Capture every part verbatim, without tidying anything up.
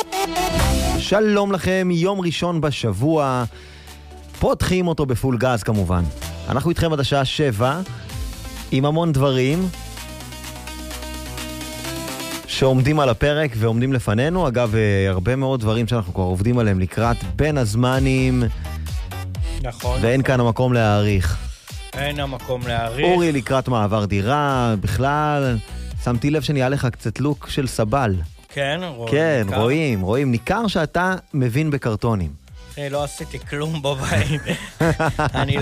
שלום לכם, יום ראשון בשבוע, פותחים אותו בפול גז כמובן. אנחנו איתכם עד השעה שבע, עם המון דברים שעומדים על הפרק ועומדים לפנינו. אגב, הרבה מאוד דברים שאנחנו כבר עובדים עליהם לקראת בין הזמנים. נכון. ואין נכון. כאן המקום להעריך. אין המקום להעריך. אורי לקראת מעבר דירה, בכלל, שמתי לב שנהיה לך קצת לוק של סבל. כן, רואים. כן, ניכר. רואים, רואים. ניכר שאתה מבין בקרטונים. אחי, לא עשיתי כלום בבית. אני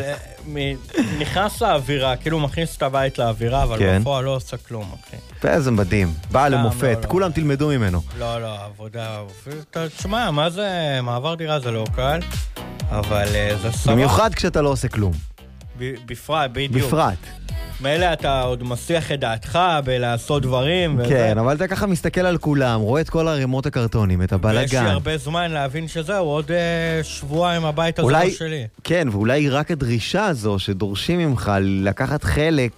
נכנס לאווירה, כאילו מכניס את הבית לאווירה, אבל כן. בפועל לא עושה כלום, אחי. ואיזה מדהים. בא למופת, לא, לא. כולם תלמדו ממנו. לא, לא, עבודה... תשמע, מה זה... מעבר דירה זה לא קל, אבל אה, זה סבבה. במיוחד כשאתה לא עושה כלום. ב- בפרט, בדיוק. בפרט. מאלה אתה עוד מסיח את דעתך בלעשות דברים. וזה. כן, אבל אתה ככה מסתכל על כולם, רואה את כל הרמות הקרטונים, את ויש לי הבלגן. הרבה זמן להבין שזהו, עוד אה, שבועיים הבית הזה אולי, לא שלי. כן, ואולי רק הדרישה הזו שדורשים ממך לקחת חלק,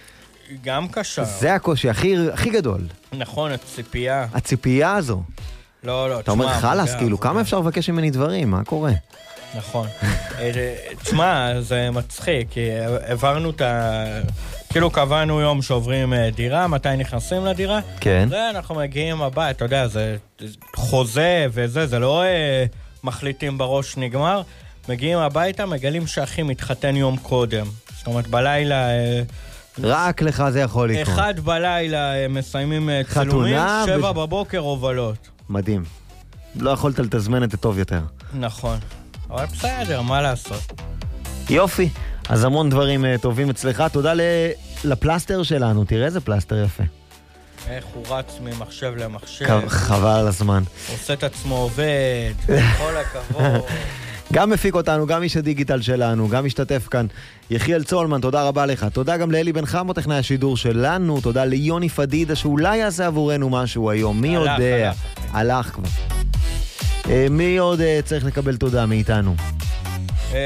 גם קשה. זה הקושי הכי, הכי גדול. נכון, הציפייה. הציפייה הזו. לא, לא, אתה אומר תשמע, חלס, עבודה, כאילו, עבודה. כמה אפשר לבקש ממני דברים? מה קורה? נכון. אה, תשמע, זה מצחיק, כי עברנו את ה... כאילו קבענו יום שעוברים אה, דירה, מתי נכנסים לדירה. כן. זה אנחנו מגיעים הבית, אתה יודע, זה חוזה וזה, זה לא אה, מחליטים בראש נגמר. מגיעים הביתה, מגלים שאחי מתחתן יום קודם. זאת אומרת, בלילה... אה, רק לך זה יכול לקרות. אחד בלילה אה, מסיימים אה, חתונה צילומים, שבע ו- בבוקר הובלות. מדהים. לא יכולת לתזמן את זה טוב יותר. נכון. אבל בסדר, מה לעשות? יופי. אז המון דברים uh, טובים אצלך. תודה ל... לפלסטר שלנו. תראה איזה פלסטר יפה. איך הוא רץ ממחשב למחשב. ח- חבל על הזמן. עושה את עצמו עובד, כל הכבוד. גם מפיק אותנו, גם איש הדיגיטל שלנו, גם משתתף כאן. יחיאל צולמן, תודה רבה לך. תודה גם לאלי בן חמו, טכנאי השידור שלנו. תודה ליוני פדידה, שאולי יעשה עבורנו משהו היום. מי הלך, יודע? הלך. הלך כבר. Uh, מי עוד uh, צריך לקבל תודה מאיתנו? אה,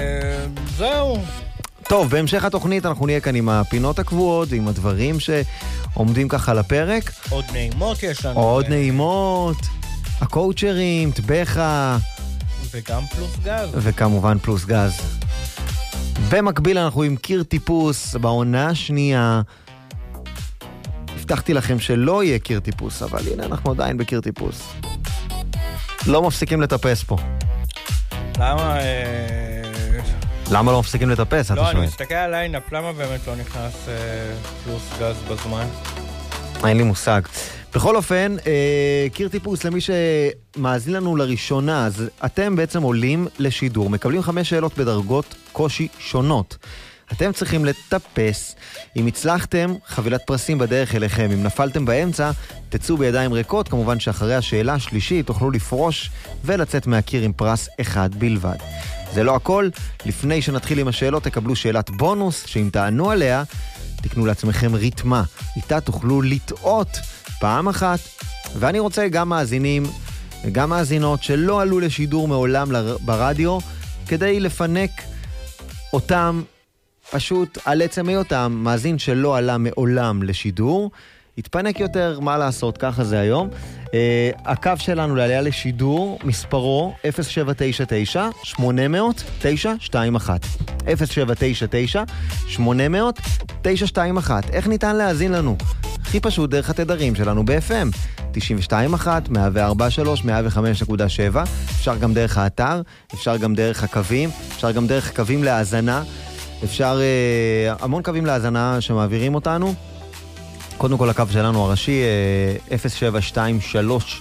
זהו. טוב, בהמשך התוכנית אנחנו נהיה כאן עם הפינות הקבועות, עם הדברים שעומדים ככה על הפרק. עוד נעימות יש לנו. עוד ו- נעימות, הקואוצ'רים, טבחה, וגם פלוס גז. וכמובן פלוס גז. במקביל אנחנו עם קיר טיפוס בעונה השנייה. הבטחתי לכם שלא יהיה קיר טיפוס, אבל הנה אנחנו עדיין בקיר טיפוס. לא מפסיקים לטפס פה. למה... אה, למה לא מפסיקים לטפס? אתה לא, אני שואל. מסתכל על ליינאפ, למה באמת לא נכנס אה, פלוס גז בזמן? אין לי מושג. בכל אופן, אה, קיר טיפוס למי שמאזין לנו לראשונה, אז אתם בעצם עולים לשידור, מקבלים חמש שאלות בדרגות קושי שונות. אתם צריכים לטפס. אם הצלחתם, חבילת פרסים בדרך אליכם. אם נפלתם באמצע, תצאו בידיים ריקות. כמובן שאחרי השאלה השלישית תוכלו לפרוש ולצאת מהקיר עם פרס אחד בלבד. זה לא הכל. לפני שנתחיל עם השאלות, תקבלו שאלת בונוס, שאם תענו עליה, תקנו לעצמכם ריתמה. איתה תוכלו לטעות פעם אחת. ואני רוצה גם מאזינים וגם מאזינות שלא עלו לשידור מעולם ל- ברדיו, כדי לפנק אותם פשוט על עצם היותם, מאזין שלא עלה מעולם לשידור, התפנק יותר, מה לעשות, ככה זה היום. Uh, הקו שלנו לעלייה לשידור, מספרו אפס שבע תשע תשע שמונה אפס אפס תשע שתיים אחת. אפס שבע תשע תשע שמונה אפס אפס תשע שתיים אחת. איך ניתן להאזין לנו? הכי פשוט דרך התדרים שלנו ב-אף אם. תשעים ושתיים אחת, מאה וארבע שלוש, מאה וחמש נקודה שבע. אפשר גם דרך האתר, אפשר גם דרך הקווים, אפשר גם דרך קווים להאזנה. אפשר אה, המון קווים להאזנה שמעבירים אותנו. קודם כל הקו שלנו הראשי, אה, אפס שבע שתיים שלוש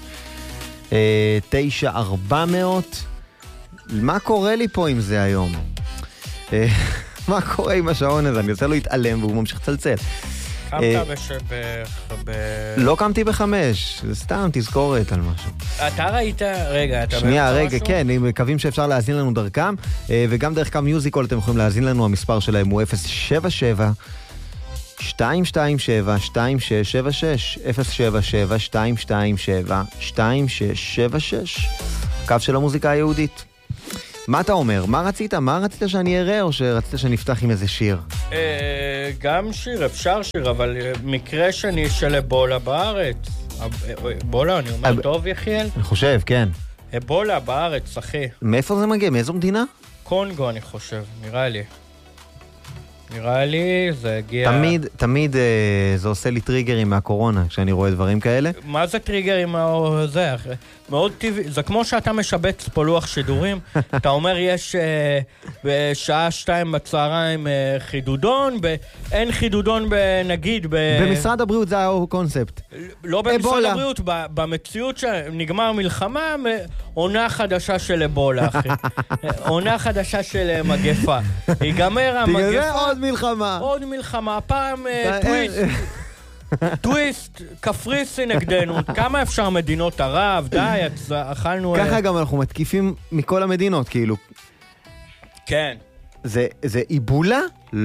תשע ארבע מאות. מה קורה לי פה עם זה היום? אה, מה קורה עם השעון הזה? אני רוצה לו להתעלם והוא ממשיך לצלצל. קמת ב... לא קמתי בחמש, זה סתם תזכורת על משהו. אתה ראית, רגע, אתה שנייה, באמצע רגע, משהו? כן, הם מקווים שאפשר להאזין לנו דרכם, וגם דרך קו מיוזיקול אתם יכולים להאזין לנו, המספר שלהם הוא אפס שבע שבע שתיים שתיים שבע שתיים שש שבע שש, אפס שבע שבע שתיים שתיים שבע שתיים שש שבע שש, קו של המוזיקה היהודית. מה אתה אומר? מה רצית? מה רצית שאני אראה, או שרצית שנפתח עם איזה שיר? גם שיר, אפשר שיר, אבל מקרה שני של אבולה בארץ. אבולה, אני אומר טוב, יחיאל? אני חושב, כן. אבולה בארץ, אחי. מאיפה זה מגיע? מאיזו מדינה? קונגו, אני חושב, נראה לי. נראה לי, זה הגיע... תמיד, תמיד אה, זה עושה לי טריגרים מהקורונה, כשאני רואה דברים כאלה. מה זה טריגרים? זה, מאוד טבעי. זה כמו שאתה משבץ פה לוח שידורים, אתה אומר, יש אה, בשעה שתיים בצהריים אה, חידודון, אין חידודון, נגיד... ב... במשרד הבריאות זה הקונספט. לא במשרד אבולה. הבריאות, במציאות שנגמר מלחמה, עונה חדשה של אבולה, אחי. עונה חדשה של מגפה. ייגמר המגפה... תגלה עוד מלחמה. עוד מלחמה, פעם טוויסט. טוויסט, קפריסי נגדנו. כמה אפשר מדינות ערב? די, אכלנו... ככה גם אנחנו מתקיפים מכל המדינות, כאילו. כן. זה איבולה?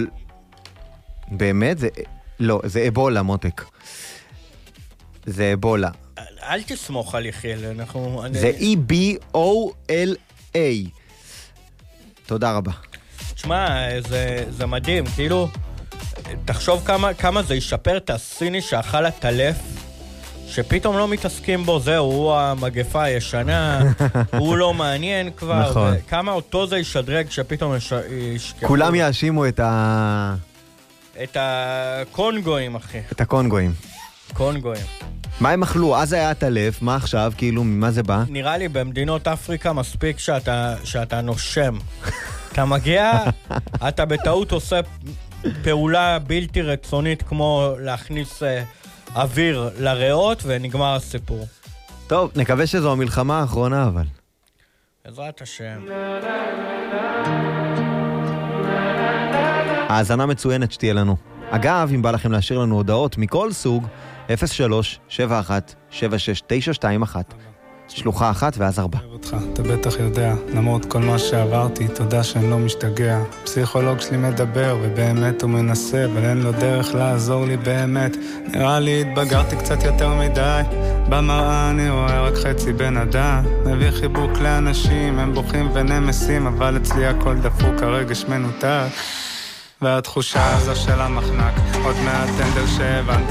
באמת? לא, זה אבולה, מותק. זה אבולה. אל תסמוך על יחיאל, אנחנו... זה E B O L A. תודה רבה. תשמע, זה, זה מדהים, כאילו, תחשוב כמה, כמה זה ישפר את הסיני שאכל הטלף, שפתאום לא מתעסקים בו, זהו, הוא המגפה הישנה, הוא לא מעניין כבר, נכון. כמה אותו זה ישדרג שפתאום יש... ישכחו. כולם יאשימו את ה... את הקונגואים, אחי. את הקונגואים. קונגואים. מה הם אכלו? אז היה הטלף, מה עכשיו? כאילו, ממה זה בא? נראה לי במדינות אפריקה מספיק שאתה, שאתה נושם. אתה מגיע, אתה בטעות עושה פעולה בלתי רצונית כמו להכניס אה, אוויר לריאות ונגמר הסיפור. טוב, נקווה שזו המלחמה האחרונה, אבל. בעזרת השם. האזנה מצוינת שתהיה לנו. אגב, אם בא לכם להשאיר לנו הודעות מכל סוג, אפס שלוש שבע אחת שבע שש תשע שתיים אחת. שלוחה אחת ואז ארבע. אתה בטח יודע, למרות כל מה שעברתי, תודה שאני לא משתגע. פסיכולוג שלי מדבר, ובאמת הוא מנסה, אבל אין לו דרך לעזור לי באמת. נראה לי התבגרתי קצת יותר מדי, במראה אני רואה רק חצי בן אדם. מביא חיבוק לאנשים, הם בוכים ונמסים, אבל אצלי הכל דפוק, הרגש מנותק. והתחושה הזו של המחנק, עוד מעט טנדר שהבנתי